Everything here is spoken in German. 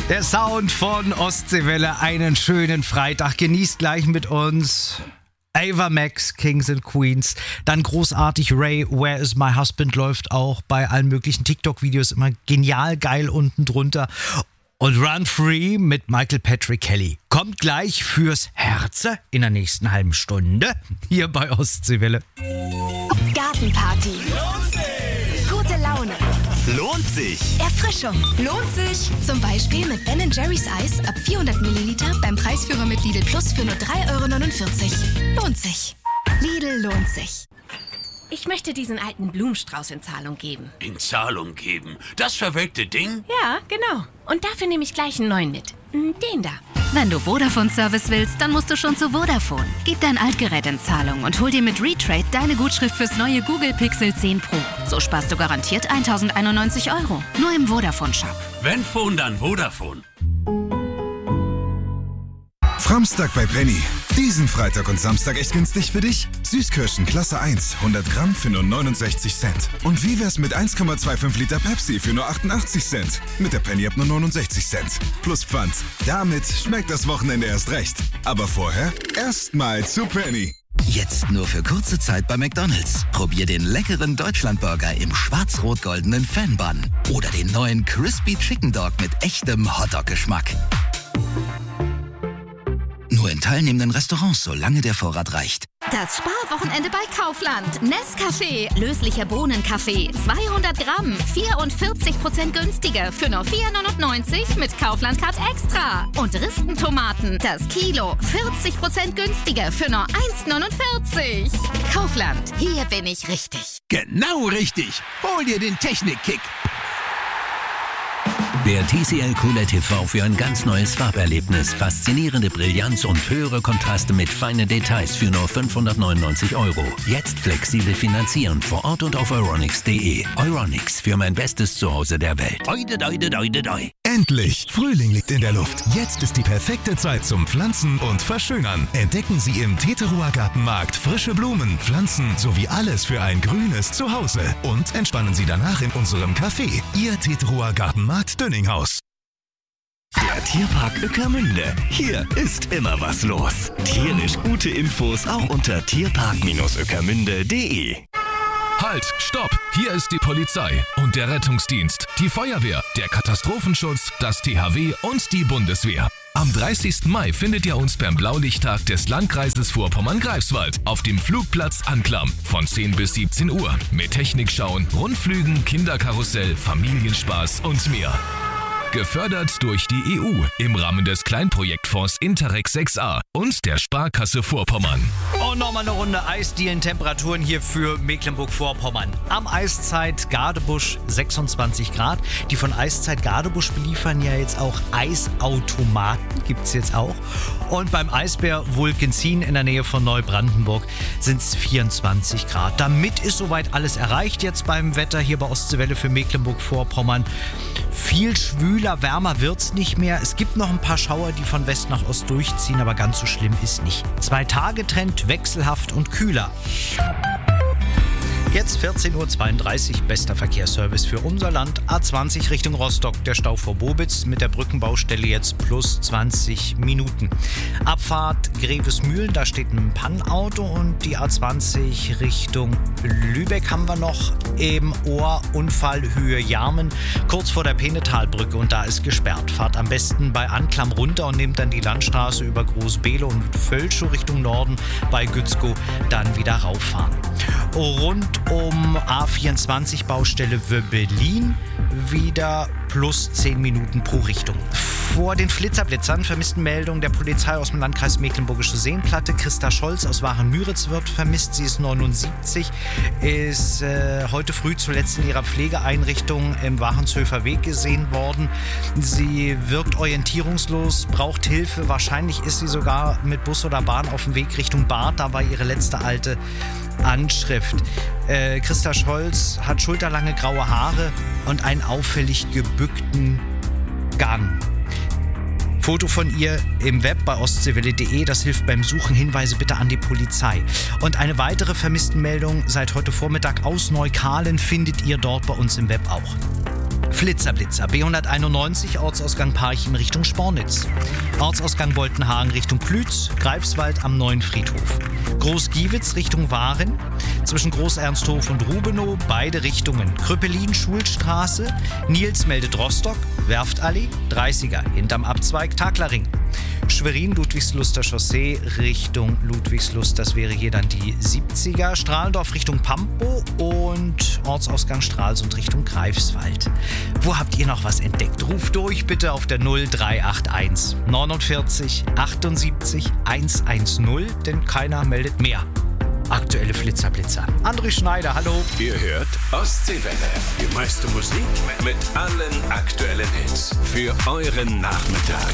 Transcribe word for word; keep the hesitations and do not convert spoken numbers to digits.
Der Sound von Ostseewelle, einen schönen Freitag. Genießt gleich mit uns Ava Max, Kings and Queens. Dann großartig Ray, Where is my husband, läuft auch bei allen möglichen TikTok-Videos immer genial geil unten drunter. Und Run Free mit Michael Patrick Kelly. Kommt gleich fürs Herze in der nächsten halben Stunde hier bei Ostseewelle. Gartenparty. Gute Laune. Lohnt sich. Erfrischung. Lohnt sich. Zum Beispiel mit Ben Jerry's Eis ab vierhundert Milliliter beim Preisführer mit Lidl Plus für nur drei Euro neunundvierzig. Lohnt sich. Lidl lohnt sich. Ich möchte diesen alten Blumenstrauß in Zahlung geben. In Zahlung geben? Das verwelkte Ding? Ja, genau. Und dafür nehme ich gleich einen neuen mit. Den da. Wenn du Vodafone-Service willst, dann musst du schon zu Vodafone. Gib dein Altgerät in Zahlung und hol dir mit Retrade deine Gutschrift fürs neue Google Pixel zehn Pro. So sparst du garantiert eintausendeinundneunzig Euro. Nur im Vodafone-Shop. Wenn Phone, dann Vodafone. Framstag bei Penny. Diesen Freitag und Samstag echt günstig für dich? Süßkirschen Klasse eins, hundert Gramm für nur neunundsechzig Cent. Und wie wär's mit eins Komma fünfundzwanzig Liter Pepsi für nur achtundachtzig Cent? Mit der Penny ab nur neunundsechzig Cent. Plus Pfand. Damit schmeckt das Wochenende erst recht. Aber vorher erstmal zu Penny. Jetzt nur für kurze Zeit bei McDonald's. Probier den leckeren Deutschlandburger im schwarz-rot-goldenen Fan-Bun. Oder den neuen Crispy Chicken Dog mit echtem Hotdog-Geschmack. Nur in teilnehmenden Restaurants, solange der Vorrat reicht. Das Sparwochenende bei Kaufland. Nescafé, löslicher Bohnenkaffee, zweihundert Gramm, vierundvierzig Prozent günstiger für nur vier neunundneunzig mit Kaufland Card Extra. Und Ristentomaten, das Kilo, vierzig Prozent günstiger für nur eins neunundvierzig. Kaufland, hier bin ich richtig. Genau richtig. Hol dir den Technik-Kick. Der T C L Q L E D T V für ein ganz neues Farberlebnis. Faszinierende Brillanz und höhere Kontraste mit feinen Details für nur fünfhundertneunundneunzig Euro. Jetzt flexibel finanzieren vor Ort und auf euronics punkt de. Euronics, für mein bestes Zuhause der Welt. Oide, oide, oide, oide. Endlich! Frühling liegt in der Luft. Jetzt ist die perfekte Zeit zum Pflanzen und Verschönern. Entdecken Sie im Teterower Gartenmarkt frische Blumen, Pflanzen sowie alles für ein grünes Zuhause. Und entspannen Sie danach in unserem Café. Ihr Teterower Gartenmarkt Dönninghaus. Der Tierpark Ueckermünde. Hier ist immer was los. Tierisch gute Infos auch unter tierpark Ueckermünde punkt de. Halt, stopp! Hier ist die Polizei und der Rettungsdienst, die Feuerwehr, der Katastrophenschutz, das T H W und die Bundeswehr. Am dreißigsten Mai findet ihr uns beim Blaulichttag des Landkreises Vorpommern-Greifswald auf dem Flugplatz Anklam von zehn bis siebzehn Uhr mit Technikschauen, Rundflügen, Kinderkarussell, Familienspaß und mehr. Gefördert durch die E U im Rahmen des Kleinprojektfonds Interreg sechs a und der Sparkasse Vorpommern. Und nochmal eine Runde Eisdielen-Temperaturen hier für Mecklenburg-Vorpommern. Am Eiszeit Gadebusch sechsundzwanzig Grad. Die von Eiszeit Gadebusch beliefern ja jetzt auch Eisautomaten, gibt es jetzt auch. Und beim Eisbär Vulcanzin in der Nähe von Neubrandenburg sind es vierundzwanzig Grad. Damit ist soweit alles erreicht jetzt beim Wetter hier bei Ostseewelle für Mecklenburg-Vorpommern. Viel schwüler, wärmer wird's nicht mehr. Es gibt noch ein paar Schauer, die von West nach Ost durchziehen, aber ganz so schlimm ist nicht. Zwei Tage Trend, wechselhaft und kühler. Jetzt vierzehn Uhr zweiunddreißig, bester Verkehrsservice für unser Land. A zwanzig Richtung Rostock, der Stau vor Bobitz mit der Brückenbaustelle jetzt plus zwanzig Minuten. Abfahrt Grevesmühlen, da steht ein Pannauto und die A zwanzig Richtung Lübeck haben wir noch im Ohr Unfallhöhe Jarmen, kurz vor der Penetalbrücke und da ist gesperrt. Fahrt am besten bei Anklam runter und nehmt dann die Landstraße über Großbehle und Völschow Richtung Norden bei Gützkow dann wieder rauffahren. Rund um A vierundzwanzig Baustelle Wöbbelin wieder plus zehn Minuten pro Richtung. Vor den Flitzerblitzern Vermisstenmeldung der Polizei aus dem Landkreis Mecklenburgische Seenplatte. Christa Scholz aus Waren-Müritz wird vermisst. Sie ist neunundsiebzig, ist äh, heute früh zuletzt in ihrer Pflegeeinrichtung im Warenshöfer Weg gesehen worden. Sie wirkt orientierungslos, braucht Hilfe. Wahrscheinlich ist sie sogar mit Bus oder Bahn auf dem Weg Richtung Bad. Da war ihre letzte alte Anschrift. Äh, Christa Scholz hat schulterlange graue Haare und einen auffällig gebückten Gang. Foto von ihr im Web bei ostseewelle punkt de, das hilft beim Suchen. Hinweise bitte an die Polizei. Und eine weitere Vermisstenmeldung seit heute Vormittag aus Neukalen findet ihr dort bei uns im Web auch. Flitzer Blitzer, B hunderteinundneunzig, Ortsausgang Parchim Richtung Spornitz. Ortsausgang Woltenhagen Richtung Plütz, Greifswald am Neuen Friedhof. Groß-Giewitz Richtung Waren, zwischen Groß-Ernsthof und Rubenow, beide Richtungen. Krüppelin, Schulstraße, Nils meldet Rostock, Werftallee, dreißiger, hinterm Abzweig Taklerring. Schwerin, Ludwigsluster Chaussee Richtung Ludwigslust, das wäre hier dann die siebziger. Strahlendorf Richtung Pampo und Ortsausgang Stralsund Richtung Greifswald. Wo habt ihr noch was entdeckt? Ruft durch bitte auf der null drei acht eins neunundvierzig achtundsiebzig hundertzehn, denn keiner meldet mehr. Aktuelle Flitzerblitzer. André Schneider, hallo. Ihr hört Ostseewelle. Die meiste Musik mit allen aktuellen Hits für euren Nachmittag.